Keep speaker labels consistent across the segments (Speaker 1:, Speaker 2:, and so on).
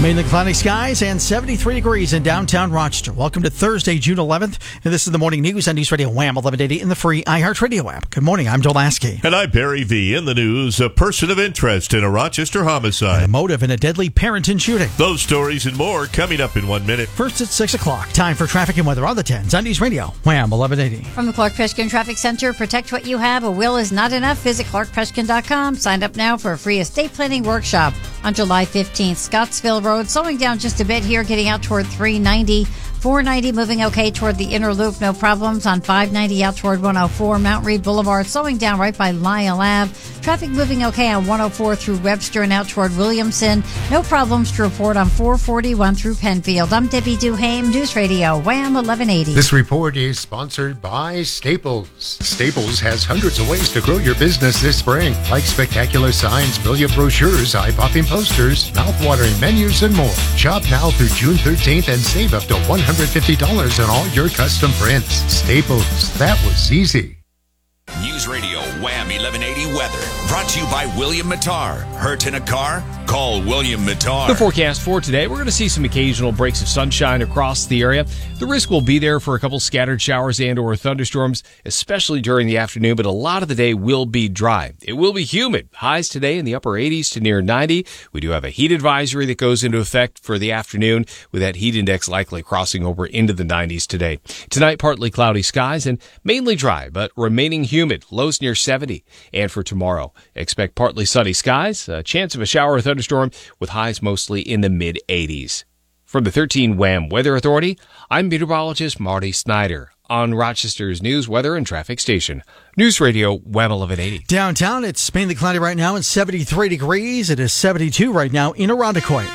Speaker 1: Mainly cloudy skies and 73 degrees in downtown Rochester. Welcome to Thursday, June 11th. And this is the morning news on News Radio Wham 1180 in the free iHeartRadio app. Good morning. I'm Joel Lasky.
Speaker 2: And I'm Barry V. In the news, a person of interest in a Rochester homicide.
Speaker 1: And a motive in a deadly Parenton shooting.
Speaker 2: Those stories and more coming up in 1 minute.
Speaker 1: First at 6 o'clock. Time for traffic and weather on the 10s on News Radio Wham 1180.
Speaker 3: From the Clark Preskin Traffic Center, protect what you have. A will is not enough. Visit clarkpreskin.com. Sign up now for a free estate planning workshop on July 15th. Scottsville Road slowing down just a bit here, getting out toward 390. 490 moving okay toward the inner loop, no problems. On 590 out toward 104. Mount Read Boulevard slowing down right by Lyle Ave. Traffic moving okay on 104 through Webster and out toward Williamson. No problems to report on 441 through Penfield. I'm Debbie Duhame, News Radio Wham 1180.
Speaker 4: This report is sponsored by Staples. Staples has hundreds of ways to grow your business this spring, like spectacular signs, brilliant brochures, eye-popping posters, mouth-watering menus, and more. Shop now through June 13th and save up to $150 on all your custom prints. Staples, that was easy.
Speaker 5: News Radio Wham 1180 weather brought to you by William Mattar. Hurt in a car? Call William Mattar.
Speaker 6: The forecast for today, we're going to see some occasional breaks of sunshine across the area. The risk will be there for a couple scattered showers and or thunderstorms, especially during the afternoon, but a lot of the day will be dry. It will be humid. Highs today in the upper 80s to near 90. We do have a heat advisory that goes into effect for the afternoon, with that heat index likely crossing over into the 90s today. Tonight, partly cloudy skies and mainly dry, but remaining humid. Lows near 70. And for tomorrow, expect partly sunny skies, a chance of a shower or thunderstorm with highs mostly in the mid-80s. From the 13 Wham Weather Authority, I'm meteorologist Marty Snyder on Rochester's news, weather, and traffic station. News Radio Wham 1180.
Speaker 1: Downtown, it's mainly cloudy right now and 73 degrees. It is 72 right now in Irondequoit.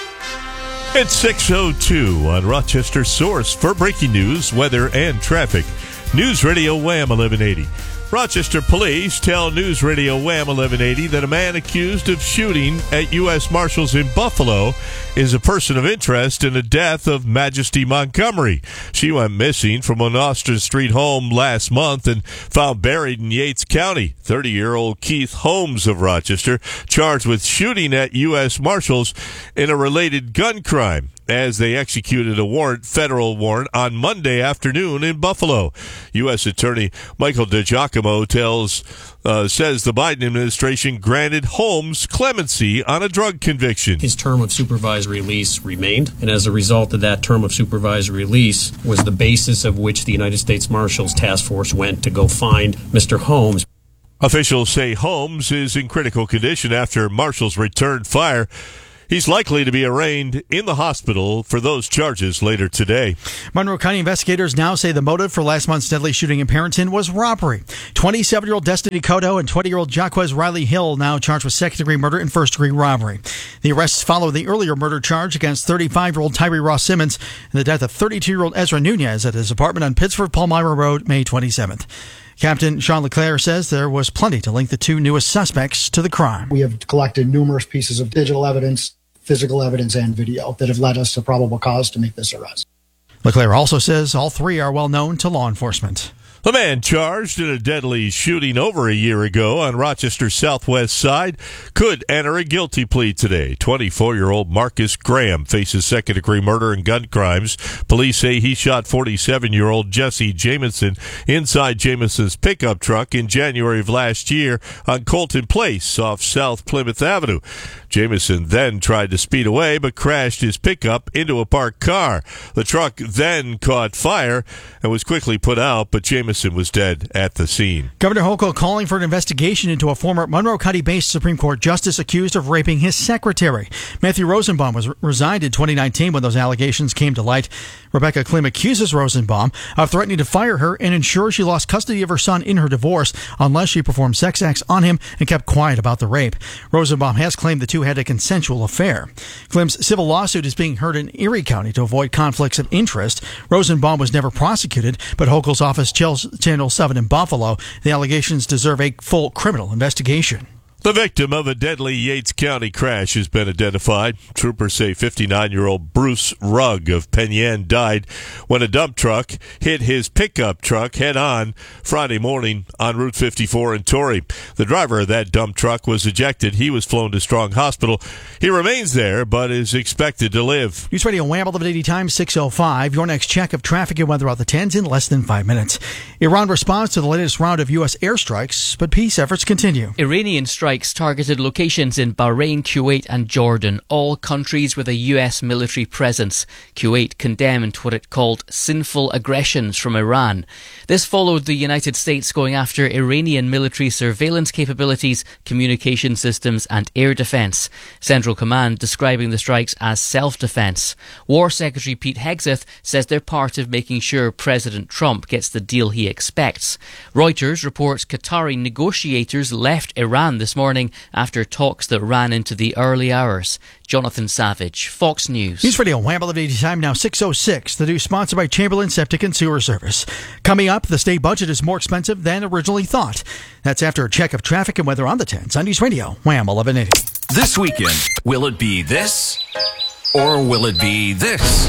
Speaker 2: It's 6:02 on Rochester's source for breaking news, weather, and traffic. News Radio Wham 1180. Rochester police tell News Radio Wham 1180 that a man accused of shooting at U.S. Marshals in Buffalo is a person of interest in the death of Majesty Montgomery. She went missing from an Austin Street home last month and found buried in Yates County. 30-year-old Keith Holmes of Rochester charged with shooting at U.S. Marshals in a related gun crime, as they executed a federal warrant on Monday afternoon in Buffalo. U.S. Attorney Michael DiGiacomo says the Biden administration granted Holmes clemency on a drug conviction.
Speaker 7: His term of supervised release remained, and as a result of that term of supervised release was the basis of which the United States Marshals Task Force went to go find Mr. Holmes.
Speaker 2: Officials say Holmes is in critical condition after Marshals returned fire. He's likely to be arraigned in the hospital for those charges later today.
Speaker 1: Monroe County investigators now say the motive for last month's deadly shooting in Parenton was robbery. 27-year-old Destiny Cotto and 20-year-old Jaquez Riley Hill now charged with second-degree murder and first-degree robbery. The arrests follow the earlier murder charge against 35-year-old Tyree Ross Simmons and the death of 32-year-old Ezra Nunez at his apartment on Pittsford-Palmyra Road, May 27th. Captain Sean Leclerc says there was plenty to link the two newest suspects to the crime.
Speaker 8: We have collected numerous pieces of digital evidence, physical evidence, and video that have led us to probable cause to make this arrest.
Speaker 1: Leclerc also says all three are well known to law enforcement.
Speaker 2: The man charged in a deadly shooting over a year ago on Rochester's southwest side could enter a guilty plea today. 24-year-old Marcus Graham faces second-degree murder and gun crimes. Police say he shot 47-year-old Jesse Jamison inside Jamison's pickup truck in January of last year on Colton Place off South Plymouth Avenue. Jamison then tried to speed away but crashed his pickup into a parked car. The truck then caught fire and was quickly put out, but Jamison was dead at the scene.
Speaker 1: Governor Hochul calling for an investigation into a former Monroe County-based Supreme Court justice accused of raping his secretary. Matthew Rosenbaum was resigned in 2019 when those allegations came to light. Rebecca Klim accuses Rosenbaum of threatening to fire her and ensure she lost custody of her son in her divorce unless she performed sex acts on him and kept quiet about the rape. Rosenbaum has claimed the two had a consensual affair. Klim's civil lawsuit is being heard in Erie County to avoid conflicts of interest. Rosenbaum was never prosecuted, but Hochul's office tells Channel 7 in Buffalo the allegations deserve a full criminal investigation.
Speaker 2: The victim of a deadly Yates County crash has been identified. Troopers say 59-year-old Bruce Rugg of Penn Yan died when a dump truck hit his pickup truck head-on Friday morning on Route 54 in Torrey. The driver of that dump truck was ejected. He was flown to Strong Hospital. He remains there, but is expected to live.
Speaker 1: News Radio Wham 1180 time 6:05. Your next check of traffic and weather on the 10s in less than 5 minutes. Iran responds to the latest round of U.S. airstrikes, but peace efforts continue.
Speaker 9: Iranian strikes targeted locations in Bahrain, Kuwait and Jordan, all countries with a US military presence. Kuwait condemned what it called sinful aggressions from Iran. This followed the United States going after Iranian military surveillance capabilities, communication systems and air defense. Central Command describing the strikes as self-defense. War Secretary Pete Hegseth says they're part of making sure President Trump gets the deal he expects. Reuters reports Qatari negotiators left Iran this morning after talks that ran into the early hours. Jonathan Savage, Fox News.
Speaker 1: News Radio Wham 1180 time now 6:06. The news sponsored by Chamberlain Septic and Sewer Service. Coming up, the state budget is more expensive than originally thought. That's after a check of traffic and weather on the 10s on News Radio Wham 1180.
Speaker 5: This weekend, will it be this or will it be this?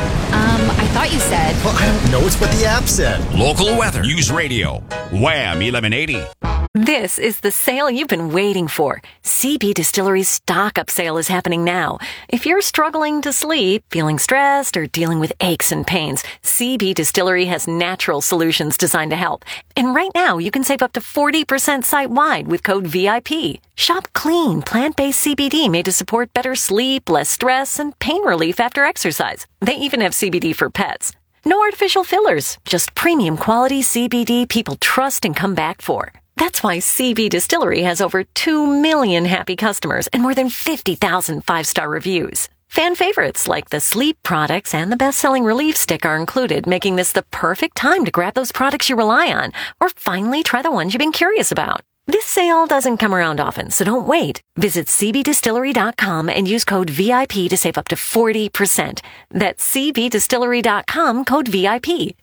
Speaker 10: I thought you said.
Speaker 11: Well, I don't know. It's what the app said.
Speaker 5: Local weather. News Radio Wham 1180.
Speaker 12: This is the sale you've been waiting for. CB Distillery's stock-up sale is happening now. If you're struggling to sleep, feeling stressed, or dealing with aches and pains, CB Distillery has natural solutions designed to help. And right now, you can save up to 40% site-wide with code VIP. Shop clean, plant-based CBD made to support better sleep, less stress, and pain relief after exercise. They even have CBD for pets. No artificial fillers, just premium quality CBD people trust and come back for. That's why CB Distillery has over 2 million happy customers and more than 50,000 five-star reviews. Fan favorites like the sleep products and the best-selling relief stick are included, making this the perfect time to grab those products you rely on or finally try the ones you've been curious about. This sale doesn't come around often, so don't wait. Visit cbdistillery.com and use code VIP to save up to 40%. That's cbdistillery.com, code VIP.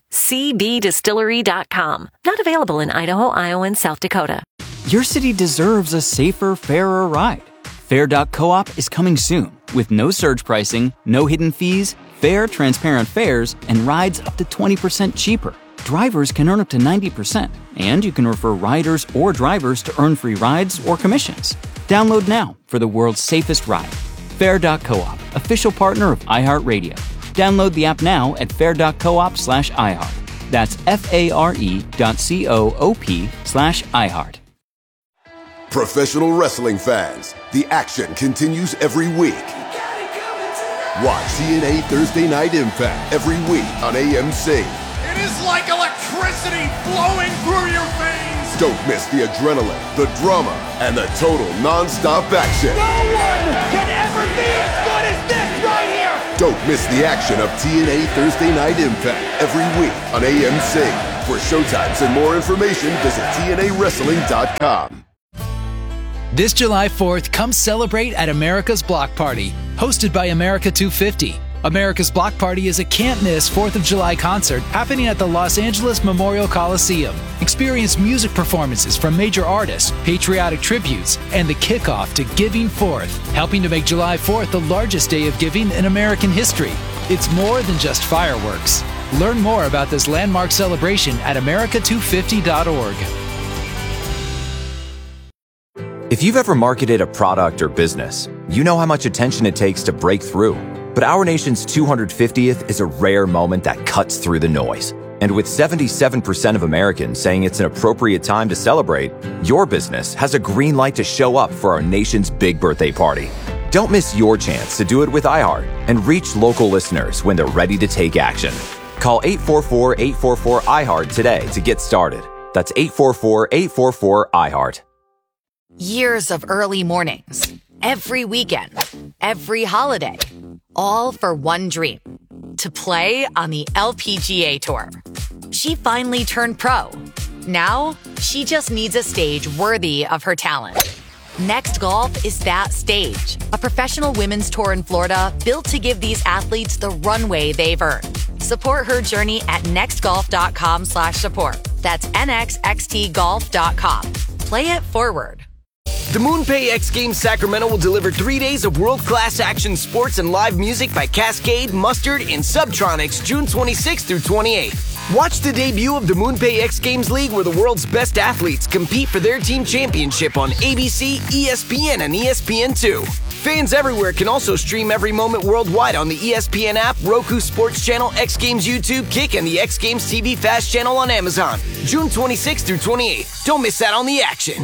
Speaker 12: cbdistillery.com. Not available in Idaho, Iowa, and South Dakota.
Speaker 13: Your city deserves a safer, fairer ride. Fair.coop is coming soon with no surge pricing, no hidden fees, fair, transparent fares, and rides up to 20% cheaper. Drivers can earn up to 90%, and you can refer riders or drivers to earn free rides or commissions. Download now for the world's safest ride. Fair.coop, official partner of iHeartRadio. Download the app now at fair.coop/iHeart. That's FARE.coop/iHeart.
Speaker 14: Professional wrestling fans, the action continues every week. Watch TNA Thursday Night Impact every week on AMC.
Speaker 15: It is like electricity flowing through your veins.
Speaker 14: Don't miss the adrenaline, the drama, and the total non-stop action.
Speaker 15: No one can ever be as good as this right here.
Speaker 14: Don't miss the action of TNA Thursday Night Impact every week on AMC. For showtimes and more information, visit TNAWrestling.com.
Speaker 16: This July 4th, come celebrate at America's Block Party, hosted by America 250. America's Block Party is a can't-miss 4th of July concert happening at the Los Angeles Memorial Coliseum. Experience music performances from major artists, patriotic tributes, and the kickoff to Giving Forth, helping to make July 4th the largest day of giving in American history. It's more than just fireworks. Learn more about this landmark celebration at america250.org.
Speaker 17: If you've ever marketed a product or business, you know how much attention it takes to break through. But our nation's 250th is a rare moment that cuts through the noise. And with 77% of Americans saying it's an appropriate time to celebrate, your business has a green light to show up for our nation's big birthday party. Don't miss your chance to do it with iHeart and reach local listeners when they're ready to take action. Call 844-844-iHeart today to get started. That's 844-844-iHeart.
Speaker 10: Years of early mornings, every weekend, every holiday, all for one dream, to play on the LPGA Tour. She finally turned pro. Now, she just needs a stage worthy of her talent. Next Golf is that stage, a professional women's tour in Florida built to give these athletes the runway they've earned. Support her journey at nextgolf.com/support. That's nxxtgolf.com. Play it forward.
Speaker 18: The MoonPay X Games Sacramento will deliver 3 days of world-class action sports and live music by Cascade, Mustard, and Subtronics June 26th through 28th. Watch the debut of the MoonPay X Games League, where the world's best athletes compete for their team championship on ABC, ESPN, and ESPN2. Fans everywhere can also stream every moment worldwide on the ESPN app, Roku Sports Channel, X Games YouTube, Kick, and the X Games TV Fast channel on Amazon. June 26th through 28th. Don't miss out on the action.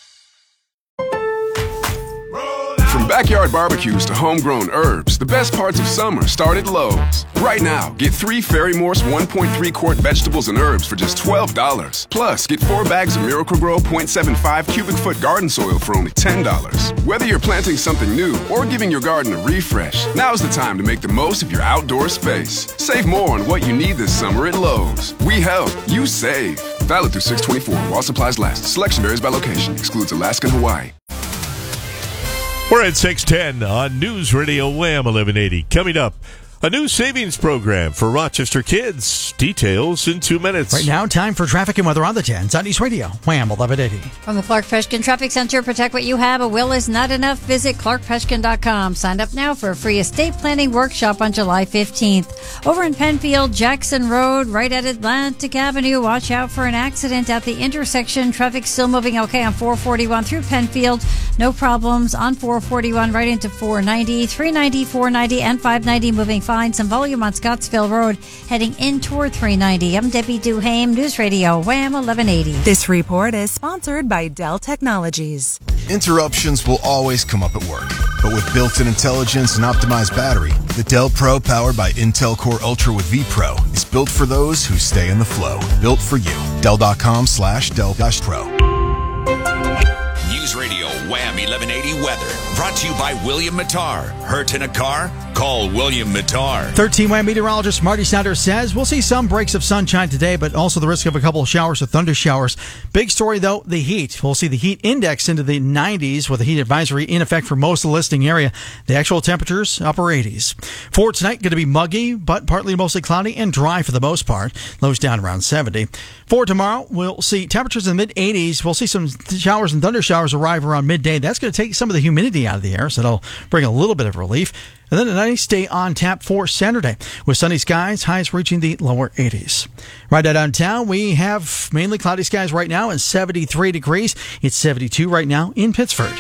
Speaker 19: From backyard barbecues to homegrown herbs, the best parts of summer start at Lowe's. Right now, get 3 Fairy Morse 1.3 quart vegetables and herbs for just $12. Plus, get 4 bags of Miracle-Gro 0.75 cubic foot garden soil for only $10. Whether you're planting something new or giving your garden a refresh, now's the time to make the most of your outdoor space. Save more on what you need this summer at Lowe's. We help, you save. Valid through 6/24 while supplies last. Selection varies by location. Excludes Alaska and Hawaii.
Speaker 2: We're at 6:10 on News Radio Wham 1180. Coming up, a new savings program for Rochester kids. Details in 2 minutes.
Speaker 1: Right now, time for traffic and weather on the 10s on News Radio Wham 1180.
Speaker 3: From the Clark Preshkin Traffic Center, protect what you have. A will is not enough. Visit clarkpreshkin.com. Sign up now for a free estate planning workshop on July 15th. Over in Penfield, Jackson Road, right at Atlantic Avenue. Watch out for an accident at the intersection. Traffic still moving okay on 441 through Penfield. No problems on 441 right into 490, 390, 490, and 590 moving fine. Some volume on Scottsville Road heading in toward 390. I'm Debbie Duhame, News Radio Wham 1180.
Speaker 20: This report is sponsored by Dell Technologies.
Speaker 21: Interruptions will always come up at work, but with built-in intelligence and optimized battery, the Dell Pro powered by Intel Core Ultra with vPro is built for those who stay in the flow. Built for you. Dell.com/Dell-Pro.
Speaker 5: News Radio Wham 1180 weather. Brought to you by William Mattar. Hurt in a car? Call William Mattar.
Speaker 1: 13 Wham meteorologist Marty Snyder says we'll see some breaks of sunshine today, but also the risk of a couple of showers or thunder showers. Big story, though, the heat. We'll see the heat index into the 90s with a heat advisory in effect for most of the listing area. The actual temperatures, upper 80s. For tonight, going to be muggy, but partly mostly cloudy and dry for the most part. Lows down around 70. For tomorrow, we'll see temperatures in the mid-80s. We'll see some showers and thunder showers arrive around midday. That's going to take some of the humidity out of the air, so that'll bring a little bit of relief. And then a nice day on tap for Saturday with sunny skies, highs reaching the lower 80s. Right out downtown, we have mainly cloudy skies right now and 73 degrees. It's 72 right now in Pittsford.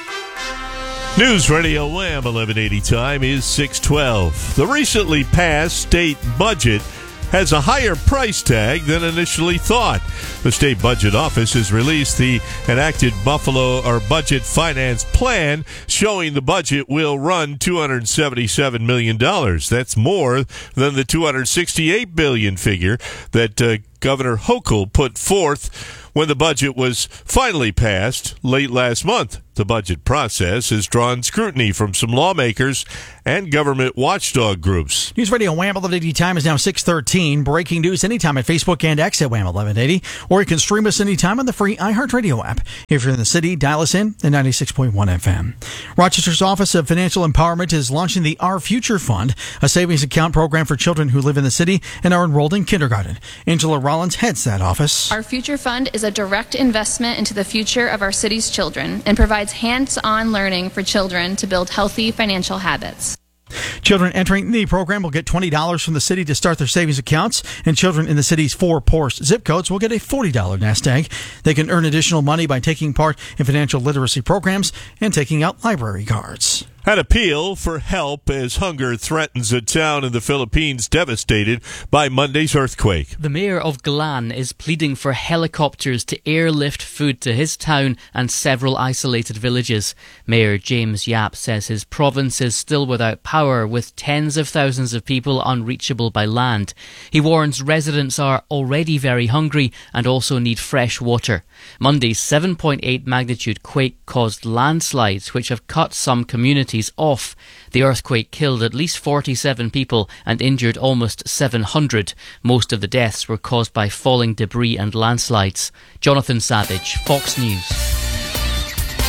Speaker 2: News Radio Wham 1180 time is 6:12. The recently passed state budget has a higher price tag than initially thought. The State Budget Office has released the enacted budget finance plan, showing the budget will run $277 million. That's more than the $268 billion figure that Governor Hochul put forth when the budget was finally passed late last month. The budget process has drawn scrutiny from some lawmakers and government watchdog groups.
Speaker 1: News Radio Wham 1180 time is now 6:13. Breaking news anytime at Facebook and X at Wham 1180, or you can stream us anytime on the free iHeartRadio app. If you're in the city, dial us in at 96.1 FM. Rochester's Office of Financial Empowerment is launching the Our Future Fund, a savings account program for children who live in the city and are enrolled in kindergarten. Angela Rollins heads that office.
Speaker 22: Our Future Fund is a direct investment into the future of our city's children and provides hands-on learning for children to build healthy financial habits.
Speaker 1: Children entering the program will get $20 from the city to start their savings accounts, and children in the city's 4 poorest zip codes will get a $40 nest egg. They can earn additional money by taking part in financial literacy programs and taking out library cards.
Speaker 2: An appeal for help as hunger threatens a town in the Philippines devastated by Monday's earthquake.
Speaker 9: The mayor of Galan is pleading for helicopters to airlift food to his town and several isolated villages. Mayor James Yap says his province is still without power, with tens of thousands of people unreachable by land. He warns residents are already very hungry and also need fresh water. Monday's 7.8 magnitude quake caused landslides which have cut some communities off. The earthquake killed at least 47 people and injured almost 700. Most of the deaths were caused by falling debris and landslides. Jonathan Savage, Fox News.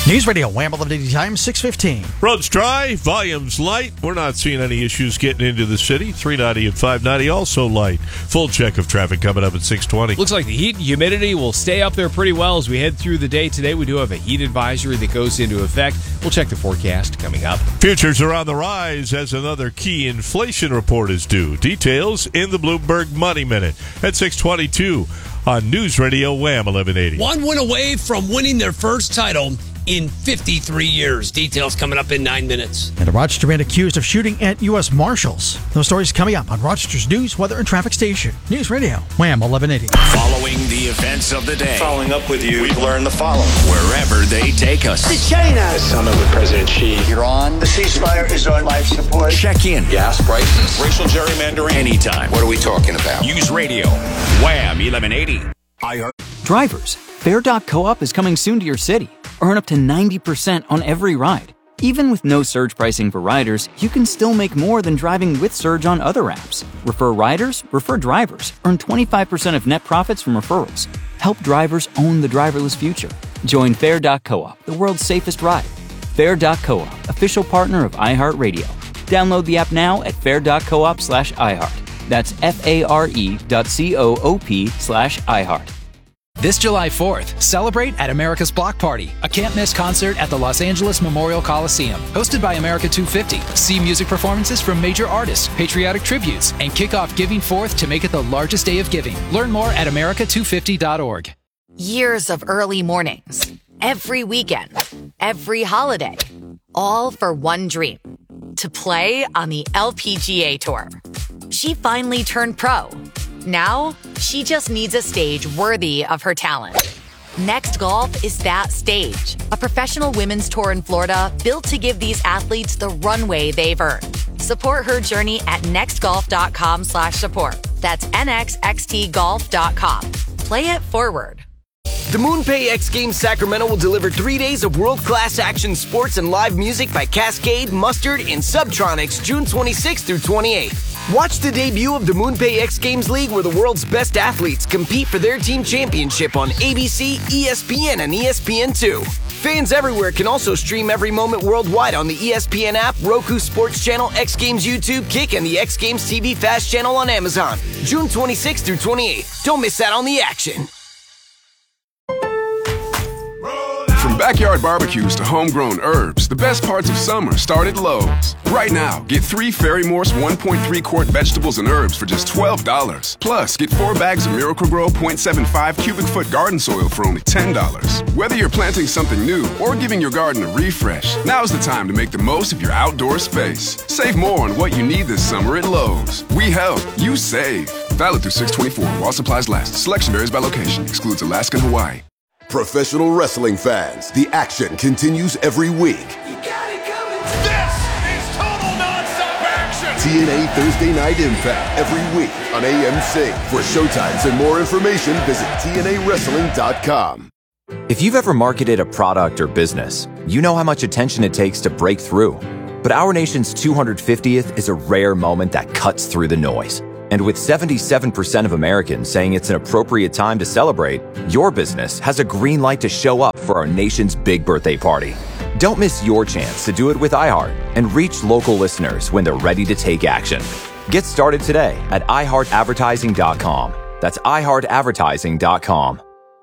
Speaker 1: News Radio, Wham! 1180 time, 6:15.
Speaker 2: Roads dry, volumes light. We're not seeing any issues getting into the city. 390 and 590 also light. Full check of traffic coming up at 6:20.
Speaker 4: Looks like the heat and humidity will stay up there pretty well as we head through the day today. We do have a heat advisory that goes into effect. We'll check the forecast coming up.
Speaker 2: Futures are on the rise as another key inflation report is due. Details in the Bloomberg Money Minute at 6:22 on News Radio Wham! 1180.
Speaker 6: One win away from winning their first title in 53 years. Details coming up in 9 minutes.
Speaker 1: And a Rochester man accused of shooting at U.S. Marshals. Those stories coming up on Rochester's news, weather, and traffic station. News Radio, Wham! 1180.
Speaker 5: Following the events of the day.
Speaker 23: Following up with you, we've learned the following.
Speaker 5: Wherever they take us.
Speaker 23: The China summit with President Xi.
Speaker 24: Iran.
Speaker 23: The ceasefire is on life support.
Speaker 5: Check in.
Speaker 23: Gas prices. Racial gerrymandering.
Speaker 5: Anytime.
Speaker 23: What are we talking about?
Speaker 5: News Radio, Wham! 1180.
Speaker 13: Drivers, Fair.coop is coming soon to your city. Earn up to 90% on every ride. Even with no surge pricing for riders, you can still make more than driving with surge on other apps. Refer riders, refer drivers. Earn 25% of net profits from referrals. Help drivers own the driverless future. Join Fair.coop, the world's safest ride. Fair.coop, official partner of iHeartRadio. Download the app now at fair.coop/iHeart. That's FARE.coop/iHeart.
Speaker 16: This July 4th, celebrate at America's Block Party, a can't-miss concert at the Los Angeles Memorial Coliseum. Hosted by America 250. See music performances from major artists, patriotic tributes, and kick off Giving Forth to make it the largest day of giving. Learn more at america250.org.
Speaker 10: Years of early mornings, every weekend, every holiday, all for one dream, to play on the LPGA Tour. She finally turned pro. Now, she just needs a stage worthy of her talent. Next Golf is that stage. A professional women's tour in Florida built to give these athletes the runway they've earned. Support her journey at nextgolf.com/support. That's nxxtgolf.com. Play it forward.
Speaker 18: The MoonPay X Games Sacramento will deliver 3 days of world-class action sports and live music by Cascade, Mustard, and Subtronics June 26th through 28th. Watch the debut of the MoonPay X Games League where the world's best athletes compete for their team championship on ABC, ESPN, and ESPN2. Fans everywhere can also stream every moment worldwide on the ESPN app, Roku Sports Channel, X Games YouTube, Kick, and the X Games TV Fast Channel on Amazon. June 26th through 28th. Don't miss out on the action.
Speaker 19: From backyard barbecues to homegrown herbs, the best parts of summer start at Lowe's. Right now, get 3 Ferry Morse 1.3 quart vegetables and herbs for just $12. Plus, get 4 bags of Miracle-Gro 0.75 cubic foot garden soil for only $10. Whether you're planting something new or giving your garden a refresh, now's the time to make the most of your outdoor space. Save more on what you need this summer at Lowe's. We help, you save. Valid through 6/24 while supplies last. Selection varies by location. Excludes Alaska and Hawaii.
Speaker 14: Professional wrestling fans, the action continues every week.
Speaker 15: This is total non-stop action!
Speaker 14: TNA Thursday Night Impact every week on AMC. For showtimes and more information, visit TNAWrestling.com.
Speaker 17: If you've ever marketed a product or business, you know how much attention it takes to break through. But our nation's 250th is a rare moment that cuts through the noise. And with 77% of Americans saying it's an appropriate time to celebrate, your business has a green light to show up for our nation's big birthday party. Don't miss your chance to do it with iHeart and reach local listeners when they're ready to take action. Get started today at iHeartAdvertising.com. That's iHeartAdvertising.com.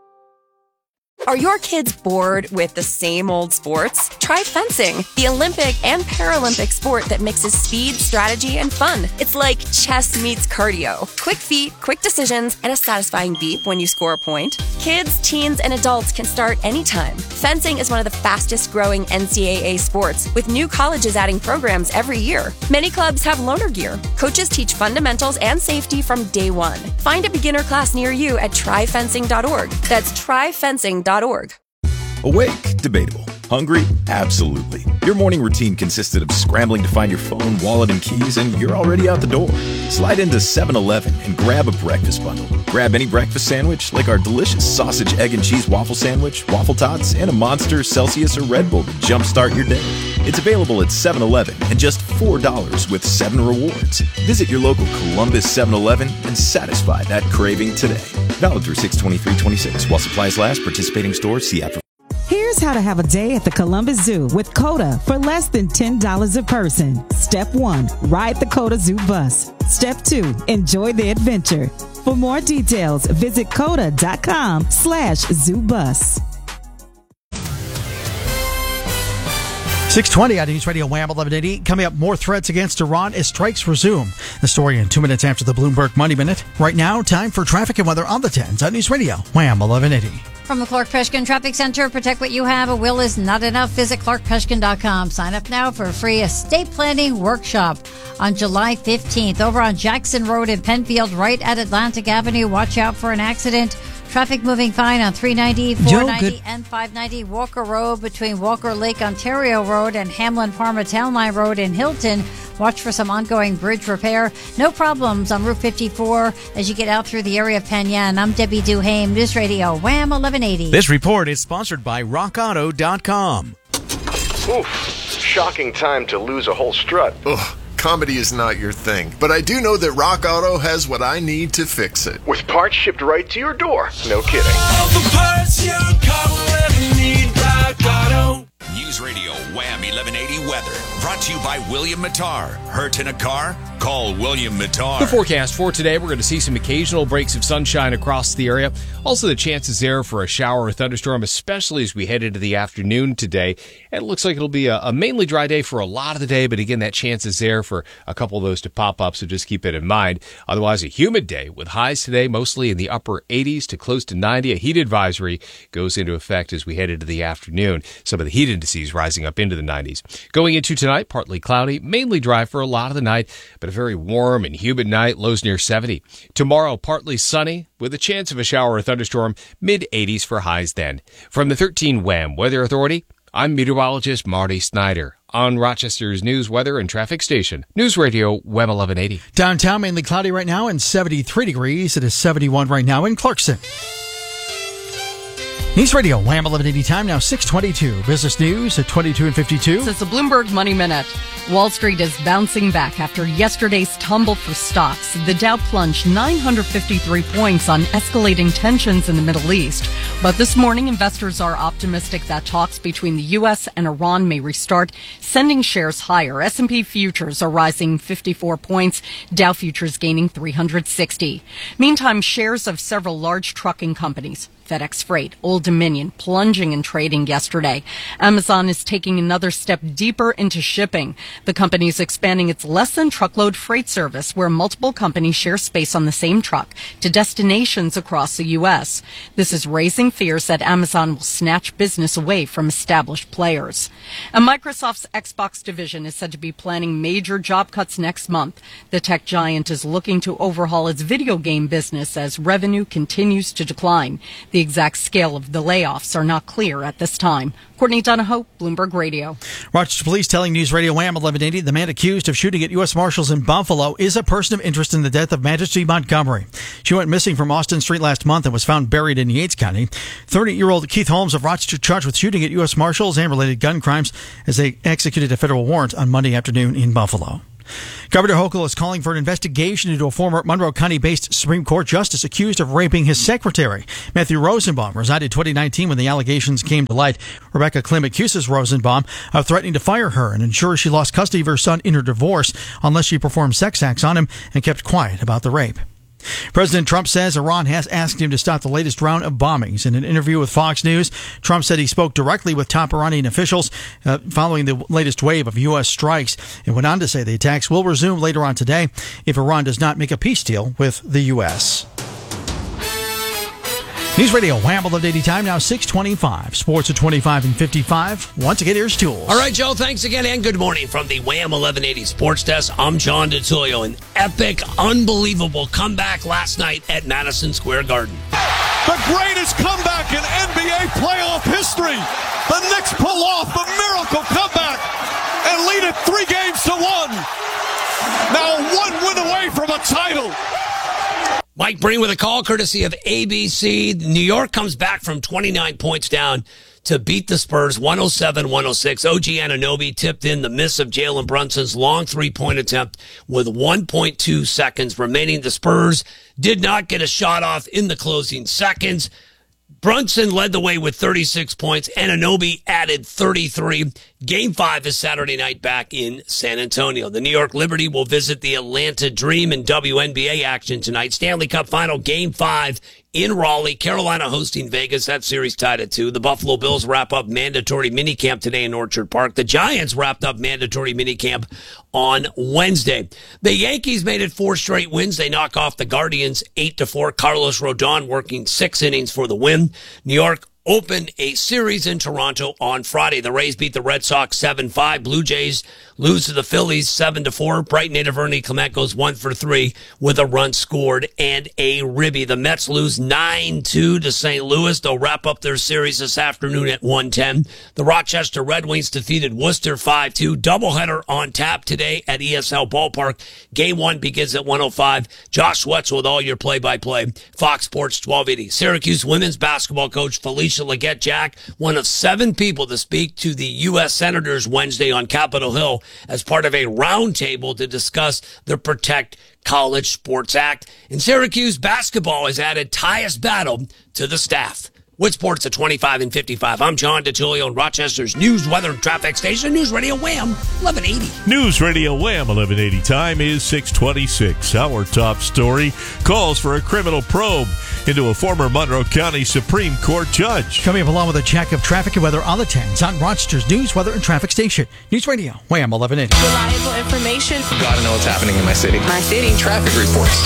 Speaker 25: Are your kids bored with the same old sports? Try fencing, the Olympic and Paralympic sport that mixes speed, strategy, and fun. It's like chess meets cardio. Quick feet, quick decisions, and a satisfying beep when you score a point. Kids, teens, and adults can start anytime. Fencing is one of the fastest growing NCAA sports, with new colleges adding programs every year. Many clubs have loaner gear. Coaches teach fundamentals and safety from day one. Find a beginner class near you at tryfencing.org. That's tryfencing.org.
Speaker 26: Awake? Debatable. Hungry? Absolutely. Your morning routine consisted of scrambling to find your phone, wallet, and keys, and you're already out the door. Slide into 7-Eleven and grab a breakfast bundle. Grab any breakfast sandwich, like our delicious sausage, egg, and cheese waffle sandwich, waffle tots, and a Monster, Celsius, or Red Bull to jumpstart your day. It's available at 7-Eleven and just $4 with 7 rewards. Visit your local Columbus 7-Eleven and satisfy that craving today. Valid through 6/23/26 while supplies last. Participating stores see app.
Speaker 20: Here's
Speaker 3: Here's how to have a day at the Columbus Zoo with COTA for less than $10 a person. Step 1, ride the COTA Zoo bus. Step 2, enjoy the adventure. For more details, visit COTA.com/zoobus.
Speaker 1: 6:20 on News Radio Wham 1180. Coming up, more threats against Iran as strikes resume. The story in 2 minutes after the Bloomberg Money Minute. Right now, time for traffic and weather on the 10s on News Radio Wham 1180.
Speaker 7: From the Clark Peshkin Traffic Center, protect what you have. A will is not enough. Visit clarkpeshkin.com. Sign up now for a free estate planning workshop on July 15th. Over on Jackson Road in Penfield, right at Atlantic Avenue. Watch out for an accident. Traffic moving fine on 390, 490, and 590 Walker Road between Walker Lake Ontario Road and Hamlin Parma Town Line Road in Hilton. Watch for some ongoing bridge repair. No problems on Route 54 as you get out through the area of Penyan. I'm Debbie Duhame, News Radio Wham 1180.
Speaker 8: This report is sponsored by RockAuto.com.
Speaker 11: Oof, shocking time to lose a whole strut.
Speaker 12: Ugh. Comedy is not your thing, but I do know that Rock Auto has what I need to fix it.
Speaker 11: With parts shipped right to your door. No kidding.
Speaker 24: All the parts your car will ever need, Rock Auto.
Speaker 5: News Radio Wham 1180 weather. Brought to you by William Mattar. Hurt in a car? Call William Mattar.
Speaker 4: The forecast for today, we're going to see some occasional breaks of sunshine across the area. Also, the chances there for a shower or thunderstorm, especially as we head into the afternoon today. And it looks like it'll be a mainly dry day for a lot of the day, but again, that chance is there for a couple of those to pop up, so just keep it in mind. Otherwise, a humid day with highs today mostly in the upper 80s to close to 90. A heat advisory goes into effect as we head into the afternoon. Some of the heat indices rising up into the 90s. Going into tonight, partly cloudy, mainly dry for a lot of the night, but a very warm and humid night, lows near 70. Tomorrow, partly sunny with a chance of a shower or thunderstorm, mid-80s for highs then. From the 13 Wham Weather Authority, I'm meteorologist Marty Snyder on Rochester's news, weather, and traffic station. News Radio Wham 1180.
Speaker 1: Downtown, mainly cloudy right now and 73 degrees. It is 71 right now in Clarkson. News Radio Wham 1180 time now 6:22. Business news at 22 and 52.
Speaker 27: This is the Bloomberg Money Minute. Wall Street is bouncing back after yesterday's tumble for stocks. The Dow plunged 953 points on escalating tensions in the Middle East. But this morning, investors are optimistic that talks between the U.S. and Iran may restart, sending shares higher. S&P futures are rising 54 points, Dow futures gaining 360. Meantime, shares of several large trucking companies, FedEx Freight, Old Dominion, plunging in trading yesterday. Amazon is taking another step deeper into shipping. The company is expanding its less-than-truckload freight service, where multiple companies share space on the same truck, to destinations across the U.S. This is raising fears that Amazon will snatch business away from established players. And Microsoft's Xbox division is said to be planning major job cuts next month. The tech giant is looking to overhaul its video game business as revenue continues to decline. The exact scale of the layoffs are not clear at this time. Courtney Donahoe, Bloomberg Radio.
Speaker 1: Rochester Police telling News Radio Wham 1180 the man accused of shooting at U.S. Marshals in Buffalo is a person of interest in the death of Majesty Montgomery. She went missing from Austin Street last month and was found buried in Yates County. 30-year-old Keith Holmes of Rochester charged with shooting at U.S. Marshals and related gun crimes as they executed a federal warrant on Monday afternoon in Buffalo. Governor Hochul is calling for an investigation into a former Monroe County-based Supreme Court justice accused of raping his secretary. Matthew Rosenbaum resigned in 2019 when the allegations came to light. Rebecca Klim accuses Rosenbaum of threatening to fire her and ensure she lost custody of her son in her divorce unless she performed sex acts on him and kept quiet about the rape. President Trump says Iran has asked him to stop the latest round of bombings. In an interview with Fox News, Trump said he spoke directly with top Iranian officials following the latest wave of U.S. strikes, and went on to say the attacks will resume later on today if Iran does not make a peace deal with the U.S. News Radio Wham 1180 time now 6:25. Sports at 25 and 55. Once again, here's Jules.
Speaker 6: All right, Joe, thanks again, and good morning from the Wham 1180 Sports Desk. I'm John DeTullio. An epic, unbelievable comeback last night at Madison Square Garden.
Speaker 15: The greatest comeback in NBA playoff history. The Knicks pull off the miracle comeback and lead it 3-1. Now 1 win away from a title.
Speaker 6: Mike Breen with a call courtesy of ABC. New York comes back from 29 points down to beat the Spurs 107-106. OG Anunoby tipped in the miss of Jalen Brunson's long three-point attempt with 1.2 seconds remaining. The Spurs did not get a shot off in the closing seconds. Brunson led the way with 36 points. Anunoby added 33. Game 5 is Saturday night back in San Antonio. The New York Liberty will visit the Atlanta Dream in WNBA action tonight. Stanley Cup Final Game 5 in Raleigh. Carolina hosting Vegas. That series tied at 2. The Buffalo Bills wrap up mandatory minicamp today in Orchard Park. The Giants wrapped up mandatory minicamp on Wednesday. The Yankees made it 4 straight wins. They knock off the Guardians 8-4. Carlos Rodon working 6 innings for the win. New York opened a series in Toronto on Friday. The Rays beat the Red Sox 7-5. Blue Jays lose to the Phillies 7-4. Bright native Ernie Clement goes 1 for 3 with a run scored and a ribby. The Mets lose 9-2 to St. Louis. They'll wrap up their series this afternoon at 1:10. The Rochester Red Wings defeated Worcester 5-2. Doubleheader on tap today at ESL Ballpark. Game 1 begins at 1:05. Josh Wetzel with all your play-by-play. Fox Sports 1280. Syracuse women's basketball coach Felicia Leggett-Jack, one of 7 people to speak to the U.S. Senators Wednesday on Capitol Hill as part of a roundtable to discuss the Protect College Sports Act. And Syracuse basketball has added Tyus Battle to the staff. With sports at 25 and 55, I'm John DiTullio in Rochester's News, Weather, and Traffic Station. News Radio Wham 1180.
Speaker 2: News Radio Wham 1180. Time is 6:26. Our top story calls for a criminal probe into a former Monroe County Supreme Court judge.
Speaker 1: Coming up along with a check of traffic and weather on the 10s on Rochester's News, Weather, and Traffic Station. News Radio Wham 1180.
Speaker 9: Reliable information.
Speaker 13: Gotta know what's happening in my city.
Speaker 9: My city.
Speaker 13: Traffic reports.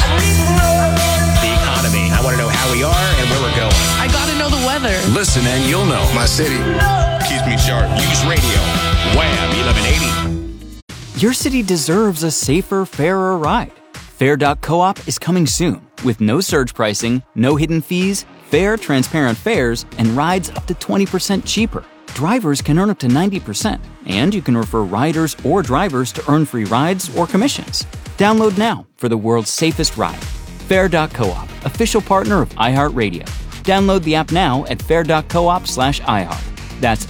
Speaker 13: The economy. I want to know how we are and where we're going.
Speaker 9: I gotta know the weather.
Speaker 13: Listen and you'll know. My city keeps me sharp. News Radio Wham 1180.
Speaker 16: Your city deserves a safer, fairer ride. Fair.coop is coming soon with no surge pricing, no hidden fees, fair, transparent fares, and rides up to 20% cheaper. Drivers can earn up to 90%, and you can refer riders or drivers to earn free rides or commissions. Download now for the world's safest ride. Fair.coop, official partner of iHeartRadio. Download the app now at fair.coop/iHeart. That's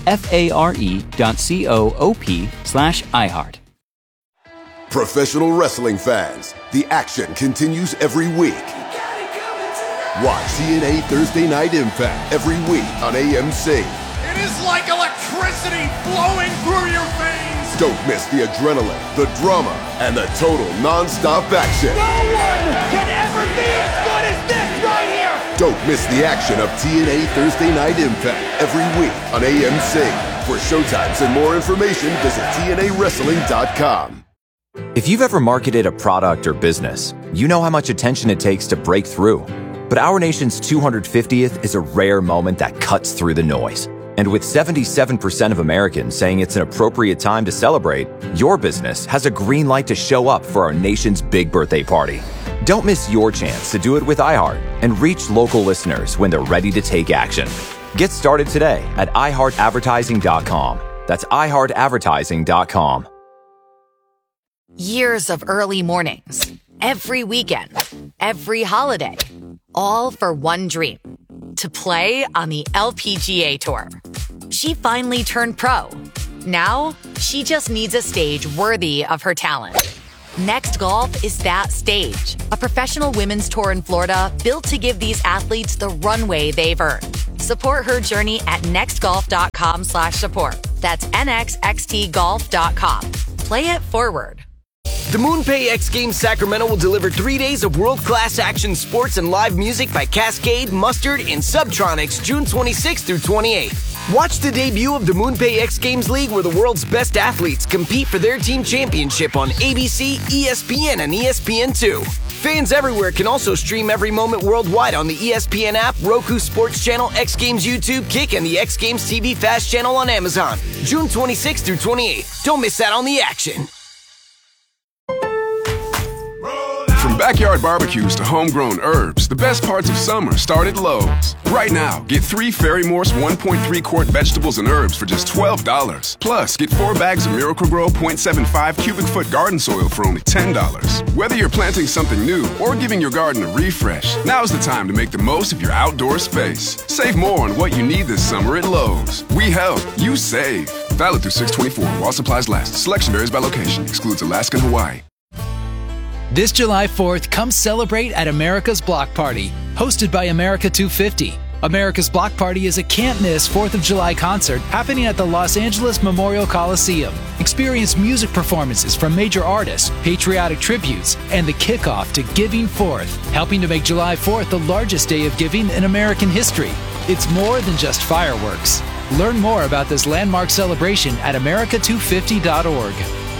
Speaker 16: FARE.coop/iHeart.
Speaker 14: Professional wrestling fans, the action continues every week. Watch TNA Thursday Night Impact every week on AMC.
Speaker 24: It is like electricity flowing through your veins.
Speaker 14: Don't miss the adrenaline, the drama, and the total non-stop action.
Speaker 24: No one can ever be as good as this right here.
Speaker 14: Don't miss the action of TNA Thursday Night Impact every week on AMC. For showtimes and more information, visit TNAWrestling.com.
Speaker 17: If you've ever marketed a product or business, you know how much attention it takes to break through. But our nation's 250th is a rare moment that cuts through the noise. And with 77% of Americans saying it's an appropriate time to celebrate, your business has a green light to show up for our nation's big birthday party. Don't miss your chance to do it with iHeart and reach local listeners when they're ready to take action. Get started today at iHeartAdvertising.com. That's iHeartAdvertising.com.
Speaker 10: Years of early mornings, every weekend, every holiday, all for one dream, to play on the LPGA Tour. She finally turned pro. Now, she just needs a stage worthy of her talent. Next Golf is that stage, a professional women's tour in Florida built to give these athletes the runway they've earned. Support her journey at nextgolf.com/support. That's nxxtgolf.com. Play it forward.
Speaker 18: The MoonPay X Games Sacramento will deliver 3 days of world-class action sports and live music by Cascade, Mustard, and Subtronics June 26th through 28th. Watch the debut of the MoonPay X Games League where the world's best athletes compete for their team championship on ABC, ESPN, and ESPN2. Fans everywhere can also stream every moment worldwide on the ESPN app, Roku Sports Channel, X Games YouTube, Kick, and the X Games TV Fast channel on Amazon. June 26th through 28th. Don't miss out on the action.
Speaker 19: From backyard barbecues to homegrown herbs, the best parts of summer start at Lowe's. Right now, get 3 Ferry Morse 1.3 quart vegetables and herbs for just $12. Plus, get 4 bags of Miracle-Gro 0.75 cubic foot garden soil for only $10. Whether you're planting something new or giving your garden a refresh, now's the time to make the most of your outdoor space. Save more on what you need this summer at Lowe's. We help, you save. Valid through 6/24 while supplies last. Selection varies by location. Excludes Alaska and Hawaii.
Speaker 21: This July 4th, come celebrate at America's Block Party, hosted by America 250.
Speaker 3: America's Block Party is a can't-miss 4th of July concert happening at the Los Angeles Memorial Coliseum. Experience music performances from major artists, patriotic tributes, and the kickoff to Giving Forth, helping to make July 4th the largest day of giving in American history. It's more than just fireworks. Learn more about this landmark celebration at america250.org.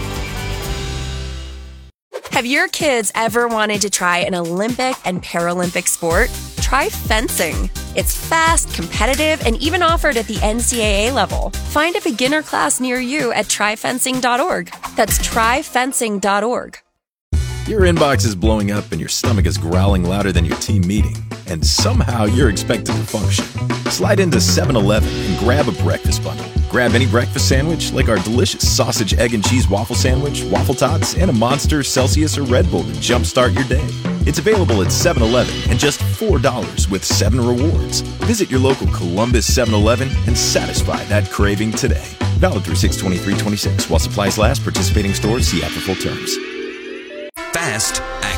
Speaker 20: Have your kids ever wanted to try an Olympic and Paralympic sport? Try fencing. It's fast, competitive, and even offered at the NCAA level. Find a beginner class near you at tryfencing.org. That's tryfencing.org.
Speaker 21: Your inbox is blowing up and your stomach is growling louder than your team meeting, and somehow you're expected to function. Slide into 7-Eleven and grab a breakfast bundle. Grab any breakfast sandwich like our delicious sausage, egg, and cheese waffle sandwich, waffle tots, and a Monster, Celsius, or Red Bull to jumpstart your day. It's available at 7-Eleven and just $4 with 7 rewards. Visit your local Columbus 7-Eleven and satisfy that craving today. Valid through 6/23/26 while supplies last. Participating stores see app for full terms.
Speaker 5: Fast,